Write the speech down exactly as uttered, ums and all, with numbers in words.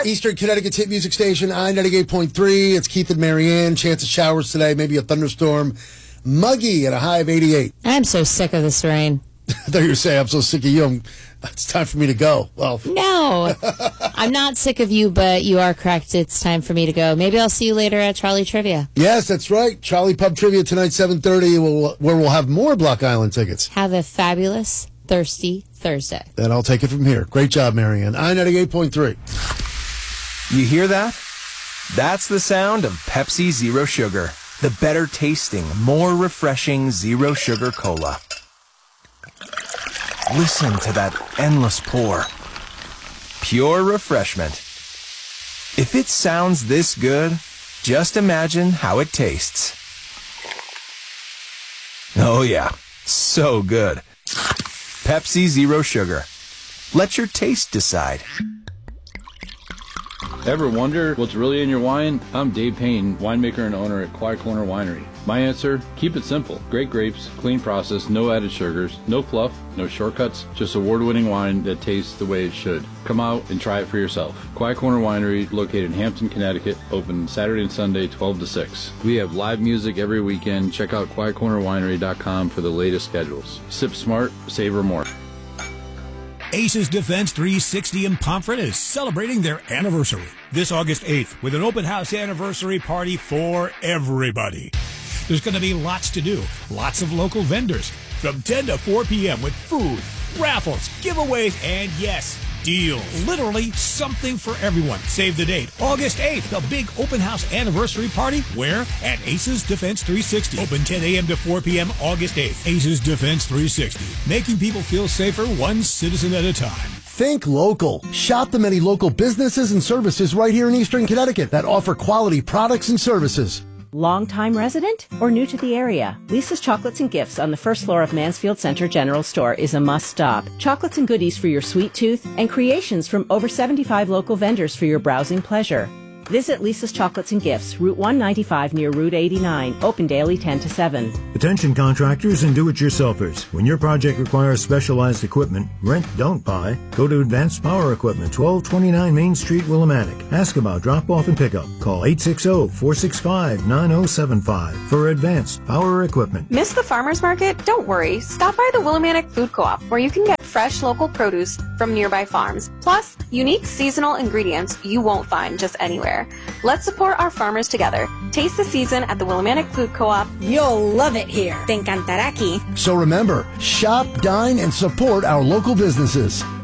Eastern Connecticut's hit music station, I ninety-eight point three. It's Keith and Marianne. Chance of showers today, maybe a thunderstorm. Muggy at a high of eighty-eight. I'm so sick of this rain. I thought you were saying, I'm so sick of you. I'm, it's time for me to go. Well, no, I'm not sick of you, but you are correct. It's time for me to go. Maybe I'll see you later at Charlie Trivia. Yes, that's right. Charlie Pub Trivia tonight, seven thirty, where we'll have more Block Island tickets. Have a fabulous, thirsty Thursday. And I'll take it from here. Great job, Marianne. I ninety-eight point three. You hear that? That's the sound of Pepsi Zero Sugar. The better tasting, more refreshing Zero Sugar Cola. Listen to that endless pour. Pure refreshment. If it sounds this good, just imagine how it tastes. Oh yeah, so good. Pepsi Zero Sugar. Let your taste decide. Ever wonder what's really in your wine? I'm Dave Payne, winemaker and owner at Quiet Corner Winery. My answer? Keep it simple. Great grapes, clean process, no added sugars, no fluff, no shortcuts, just award-winning wine that tastes the way it should. Come out and try it for yourself. Quiet Corner Winery, located in Hampton, Connecticut, open Saturday and Sunday, twelve to six. We have live music every weekend. Check out quiet corner winery dot com for the latest schedules. Sip smart, savor more. Aces Defense three sixty in Pomfret is celebrating their anniversary this August eighth with an open house anniversary party for everybody. There's going to be lots to do, lots of local vendors from ten to four p.m. with food, raffles, giveaways, and yes, deals. Literally something for everyone. Save the date, August eighth, the big open house anniversary party. Where? At Aces Defense three sixty. Open ten a.m. to four p.m. August eighth. Aces Defense three sixty. Making people feel safer one citizen at a time. Think local. Shop the many local businesses and services right here in Eastern Connecticut that offer quality products and services. Long-time resident or new to the area? Lisa's Chocolates and Gifts on the first floor of Mansfield Center General Store is a must-stop. Chocolates and goodies for your sweet tooth and creations from over seventy-five local vendors for your browsing pleasure. Visit Lisa's Chocolates and Gifts, Route one ninety-five near Route eighty-nine, open daily ten to seven. Attention contractors and do-it-yourselfers. When your project requires specialized equipment, rent, don't buy, go to Advanced Power Equipment, twelve twenty-nine Main Street, Willimantic. Ask about drop-off and pickup. Call eight six zero, four six five, nine zero seven five for Advanced Power Equipment. Miss the farmer's market? Don't worry. Stop by the Willimantic Food Co-op, where you can get fresh local produce from nearby farms, plus unique seasonal ingredients you won't find just anywhere. Let's support our farmers together. Taste the season at the Willimantic Food Co-op. You'll love it here. Te encantará aquí. So remember, shop, dine, and support our local businesses.